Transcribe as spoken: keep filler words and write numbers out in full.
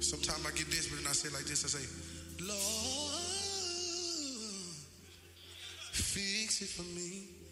Sometimes I get desperate and I say like this, I say, Lord, fix it for me.